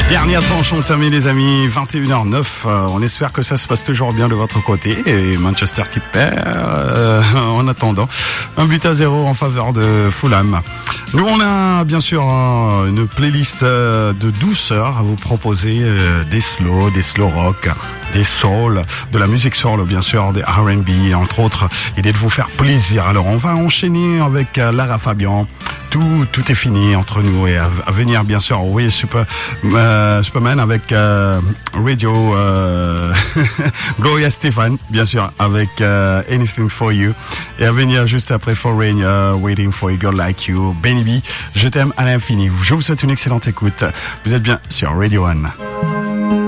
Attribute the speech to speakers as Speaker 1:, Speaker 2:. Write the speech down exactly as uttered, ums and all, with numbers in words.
Speaker 1: Dernière tranche, on termine les amis, vingt et une heures neuf. Euh, on espère que ça se passe toujours bien de votre côté. Et Manchester qui perd euh, en attendant. Un but à zéro en faveur de Fulham. Nous, on a bien sûr euh, une playlist euh, de douceur à vous proposer. Euh, des slow, des slow rock, des soul, de la musique soul bien sûr, des R and B entre autres. Il est de vous faire plaisir. Alors on va enchaîner avec euh, Lara Fabian. Tout, tout est fini entre nous et à, à venir bien sûr. Oui, Super, euh, Superman avec euh, Radio euh, Gloria Stefan bien sûr avec euh, Anything for You et à venir juste après For Rain, uh, Waiting for a Girl Like You. Benny B, je t'aime à l'infini. Je vous souhaite une excellente écoute. Vous êtes bien sur Radio One.